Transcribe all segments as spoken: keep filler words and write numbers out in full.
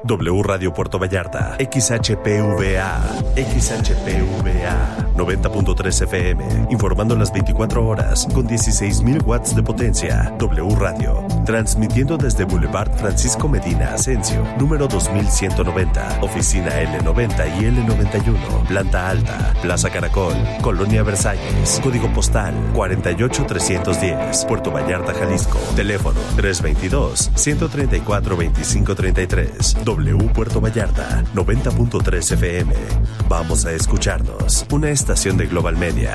W Radio Puerto Vallarta, X H P V A, X H P V A, noventa punto tres F M, informando las veinticuatro horas con dieciséis mil watts de potencia. W Radio, transmitiendo desde Boulevard Francisco Medina Asensio, número dos mil ciento noventa, oficina L noventa y L noventa y uno, planta alta, Plaza Caracol, Colonia Versalles, código postal cuarenta y ocho trescientos diez, Puerto Vallarta, Jalisco, teléfono tres veintidós, ciento treinta y cuatro, veinticinco treinta y tres. W Puerto Vallarta, noventa punto tres F M. Vamos a escucharnos. Una estación de Global Media.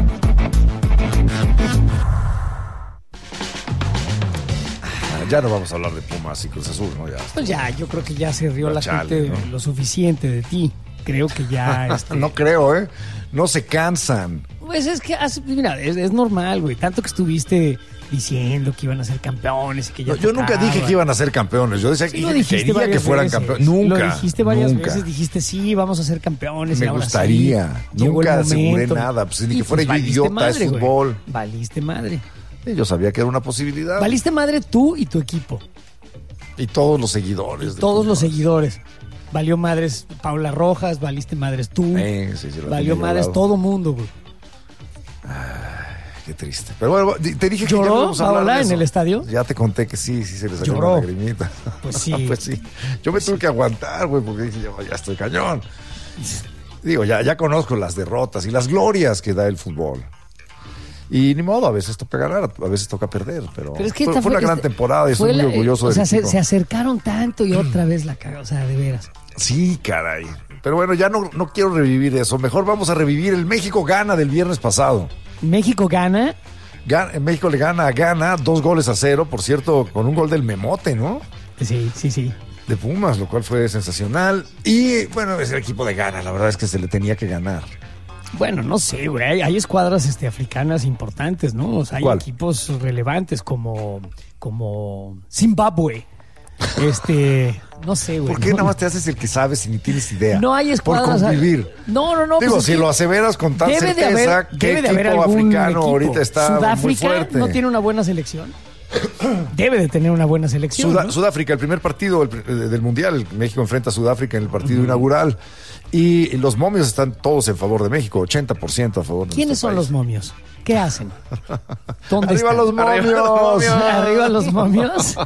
Ya no vamos a hablar de Pumas y Cruz Azul, ¿no? Ya. Pues ya, yo creo que ya se rió la, la chale, gente, ¿no? Lo suficiente de ti. Creo que ya... Este... no creo, ¿eh? No se cansan. Pues es que, mira, es, es normal, güey. Tanto que estuviste diciendo que iban a ser campeones y que ya no, yo nunca dije que iban a ser campeones. Yo decía que, sí, dije que quería que fueran veces. campeones. Nunca. Lo dijiste varias nunca. veces. Dijiste, sí, vamos a ser campeones. Me y ahora gustaría. Sí, nunca aseguré nada. Pues ni que fuera pues, yo idiota madre, de fútbol. Güey. Valiste madre. Y yo sabía que era una posibilidad. Valiste madre tú y tu equipo. Y todos los seguidores. Y todos los seguidores. Valió madres Paula Rojas, valiste madres tú. Eh, sí, sí, valió madres todo mundo, güey. Ay, qué triste. Pero bueno, te dije que ¿Lloró ya no vamos a hablar Paola de eso. en el estadio? Ya te conté que sí, sí se le salió ¿Lloró? una lagrimita. Pues sí. pues sí. Yo me pues tuve sí. que aguantar, güey, porque dije, ya, ya estoy cañón. Digo, ya, ya conozco las derrotas y las glorias que da el fútbol. Y ni modo, a veces toca ganar, a veces toca perder, pero, pero es que fue, fue, fue una gran este, temporada y estoy muy la, orgulloso o del sea, se, equipo. se acercaron tanto y otra vez la cagó, o sea, de veras. Sí, caray. Pero bueno, ya no, no quiero revivir eso. Mejor vamos a revivir el México gana del viernes pasado. México gana. Gana México le gana a Ghana dos goles a cero, por cierto, con un gol del Memote, ¿no? Sí, sí, sí. De Pumas, lo cual fue sensacional. Y bueno, es el equipo de Ghana, la verdad es que se le tenía que ganar. Bueno, no sé, güey. Hay, hay escuadras este, africanas importantes, ¿no? O sea, hay ¿Cuál? equipos relevantes como, como Zimbabue. Este, no sé, güey. ¿Por qué no, nada más te haces el que sabes y ni tienes idea? No hay escuadras. Por convivir. No, no, no. Digo, pues si lo aseveras con tal debe certeza, de haber, ¿qué debe de haber equipo algún africano equipo? ahorita está muy Sudáfrica fuerte? no tiene una buena selección. Debe de tener una buena selección. Sudá- ¿no? Sudáfrica, el primer partido del, del Mundial. México enfrenta a Sudáfrica en el partido uh-huh. inaugural. Y los momios están todos en favor de México, ochenta por ciento a favor de ¿Quiénes son país. los momios? ¿Qué hacen? ¿Dónde ¡Arriba están? los momios! ¡Arriba los momios! ¿Arriba los momios?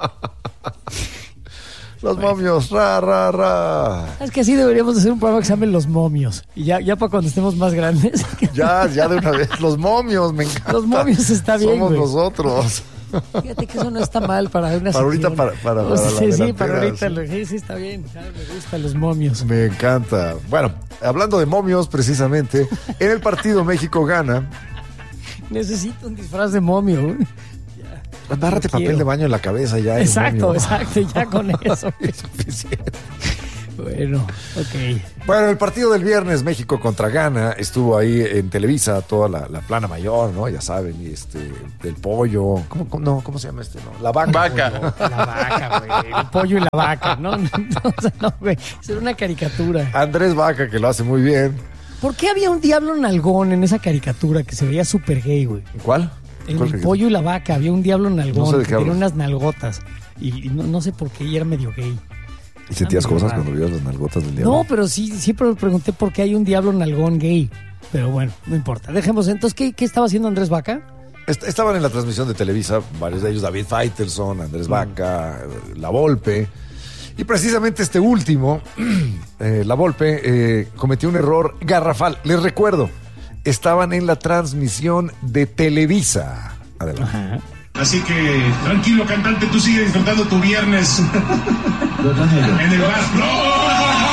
Los momios, ra, ra, ra. Es que así deberíamos hacer un programa que se llame Los Momios. Y ya, ya para cuando estemos más grandes. Ya, ya de una vez. Los momios, me encanta. Los momios está bien, Somos güey. nosotros. Fíjate que eso no está mal para una Para ahorita, sección. para, para, para O sea, la sí, delantera, para ahorita. sí. lo- Sí, sí, está bien. ¿Sabes? Me gustan los momios. Me encanta. Bueno, hablando de momios, precisamente, en el partido México gana. Necesito un disfraz de momio, güey. Agárrate Lo papel quiero. de baño en la cabeza ya. el Exacto, momio. exacto. Ya con eso. Es suficiente. Bueno, ok. Bueno, el partido del viernes, México contra Ghana, estuvo ahí en Televisa, toda la, la plana mayor, ¿no? Ya saben, y este, del pollo. ¿Cómo, cómo, no, ¿cómo se llama este? No? La vaca. Vaca. La vaca, güey. El pollo y la vaca, ¿no? No, o sea, no, güey. Es una caricatura. Andrés Vaca, que lo hace muy bien. ¿Por qué había un diablo nalgón en esa caricatura que se veía súper gay, güey? ¿Cuál? En ¿Cuál el que- pollo y la vaca había un diablo nalgón No sé de que qué tenía hablas. unas nalgotas. Y, y no, no sé por qué, y era medio gay. ¿Y sentías Ah, muy cosas raro. cuando veías las nalgotas del diablo? No, pero sí, siempre me pregunté por qué hay un diablo nalgón gay. Pero bueno, no importa. Dejemos. Entonces, ¿qué, qué estaba haciendo Andrés Vaca? Est- Estaban en la transmisión de Televisa, varios de ellos, David Faitelson, Andrés Vaca, La Volpe. Y precisamente este último, eh, La Volpe, eh, cometió un error garrafal. Les recuerdo, estaban en la transmisión de Televisa. Adelante. Ajá. Así que tranquilo, cantante, tú sigue disfrutando tu viernes en el bar. ¡No!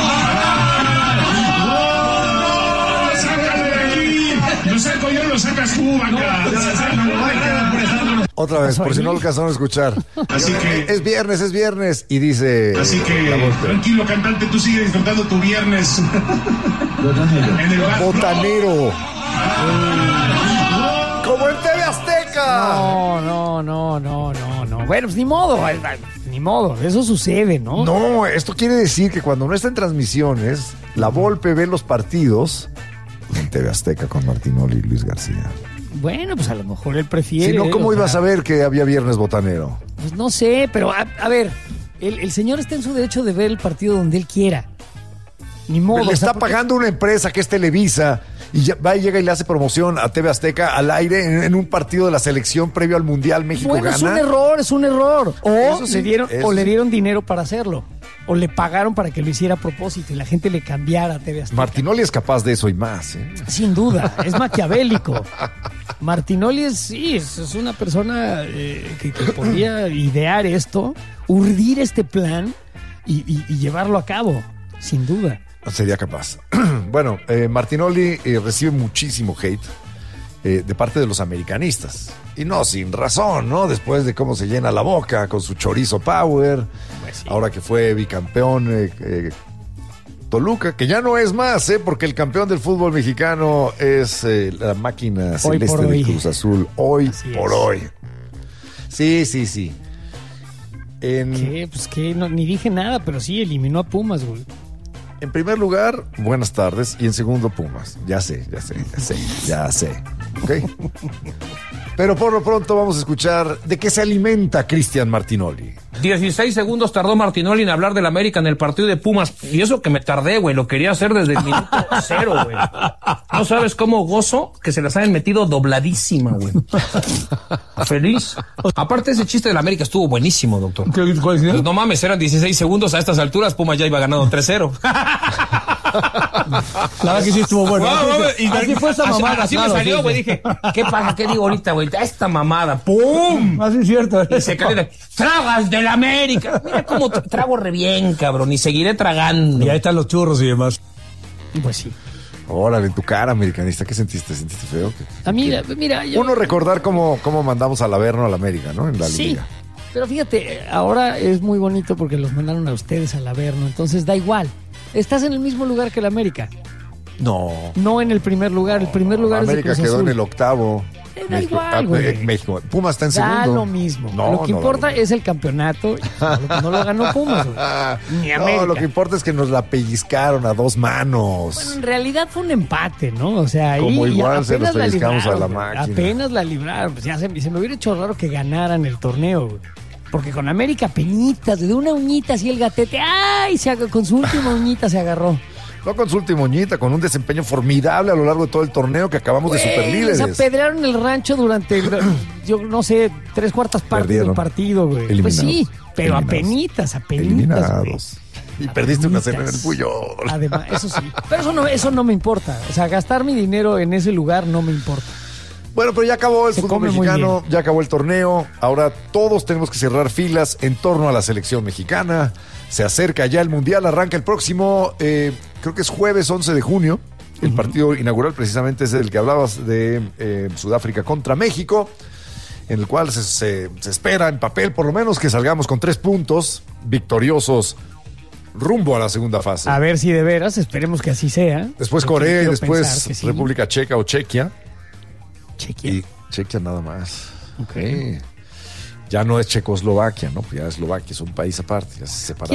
¡No! ¡Sácalo de aquí! Lo saco yo, lo sacas tú, vaca. Otra vez, por si no lo alcanzaron a escuchar. Así que- Es viernes, es viernes. Y dice... Así que La Volpe, tranquilo, cantante, tú sigue disfrutando tu viernes en el bar. botanero. Como en T V Azteca. No, no, no, no, no, no. Bueno, pues ni modo, ay, ay, ni modo. Eso sucede, ¿no? No, esto quiere decir que cuando no está en transmisiones, La Volpe ve los partidos en T V Azteca con Martinoli y Luis García. Bueno, pues a lo mejor él prefiere. Si no, ¿cómo o iba a sea, saber que había viernes botanero? Pues no sé, pero a, a ver, el, el señor está en su derecho de ver el partido donde él quiera. Ni modo. Le o sea, está porque... pagando una empresa que es Televisa y ya va y llega y le hace promoción a T V Azteca al aire en, en un partido de la selección previo al Mundial. México bueno, gana. es un error, es un error. O, Eso sí, le dieron, eso o le sí. dieron dinero para hacerlo. O le pagaron para que lo hiciera a propósito y la gente le cambiara a T V Azteca. Martinoli es capaz de eso y más. ¿eh? Sin duda, es maquiavélico. Martinoli es, sí, es, es una persona eh, que, que podría idear esto, urdir este plan y, y, y llevarlo a cabo, sin duda. Sería capaz. Bueno, eh, Martinoli eh, recibe muchísimo hate eh, de parte de los americanistas. Y no sin razón, ¿no? Después de cómo se llena la boca con su chorizo power. Pues sí. Ahora que fue bicampeón eh, eh, Toluca, que ya no es más, ¿eh? Porque el campeón del fútbol mexicano es eh, la máquina Hoy celeste por de hoy. Cruz Azul. Hoy Así por es. hoy. Sí, sí, sí. En, ¿Qué? Pues que no, ni dije nada, pero sí, eliminó a Pumas, güey. en primer lugar, buenas tardes. Y en segundo, Pumas. Ya sé, ya sé, ya sé, ya sé. ¿Ok? Pero por lo pronto vamos a escuchar de qué se alimenta Cristian Martinoli. dieciséis segundos tardó Martinoli en hablar del América en el partido de Pumas. Y eso que me tardé, güey. Lo quería hacer desde el minuto cero, güey. No sabes cómo gozo que se las hayan metido dobladísima, güey. Feliz. Aparte, ese chiste del América estuvo buenísimo, doctor. Pues no mames, eran dieciséis segundos. A estas alturas, Pumas ya iba ganando tres cero. La verdad que sí estuvo bueno. Wow, wow, y Así fue esa así- mamada. Así claro, me salió, sí, güey. sí. Dije, ¿qué pasa? ¿Qué digo ahorita, güey? A esta mamada. ¡Pum! Así es cierto. Y se calienta. ¡Tragas del América! Mira cómo tra- trago re bien, cabrón. Y seguiré tragando. Y ahí están los churros y demás. Pues sí. Órale, en tu cara, americanista, ¿qué sentiste? ¿Sentiste feo? ¿Qué? A mí, mira, yo... Uno, recordar cómo, cómo mandamos al Averno a la América, ¿no? En la Sí, liga. pero fíjate, ahora es muy bonito porque los mandaron a ustedes al Averno, entonces da igual. Estás en el mismo lugar que el América, No. no en el primer lugar. El primer lugar América es de Cruz quedó Azul. en el octavo. Eh, da igual, güey. eh, México. Pumas está en segundo. Da lo mismo. No, lo que no, importa no, no. es el campeonato. No, no lo ganó Pumas, güey. Ni América. No, lo que importa es que nos la pellizcaron a dos manos. Bueno, en realidad fue un empate, ¿no? O sea, ahí Como igual se apenas los pellizcamos libraron, a la güey. máquina. Apenas la libraron. Pues ya se, se me hubiera hecho raro que ganaran el torneo, güey. Porque con América penitas, de una uñita así el gatete, ¡ay! Se ag- con su última uñita se agarró. No con su última uñita, con un desempeño formidable a lo largo de todo el torneo que acabamos de Güey, superlíderes. les apedrearon el rancho durante, el- yo no sé, tres cuartas partes Perdieron. del partido, güey. Pues Eliminados. sí, pero Eliminados. apenitas, apenitas, güey. Eliminados. Y perdiste una cena en el Puyol. Además, eso sí. Pero eso no, eso no me importa. O sea, gastar mi dinero en ese lugar no me importa. Bueno, pero ya acabó el Se fútbol come muy mexicano, ya acabó el torneo. Ahora todos tenemos que cerrar filas en torno a la selección mexicana. Se acerca ya el Mundial, arranca el próximo, eh, creo que es jueves once de junio. El partido inaugural precisamente es el que hablabas de eh, Sudáfrica contra México, en el cual se, se- se espera en papel por lo menos que salgamos con tres puntos victoriosos rumbo a la segunda fase. A ver si de veras, esperemos que así sea. Después Porque Corea y quiero después pensar que sí. República Checa o Chequia. Chequia. Y Chequia nada más. Ok. Ya no es Checoslovaquia, ¿no? Ya Eslovaquia es un país aparte, ya se separa.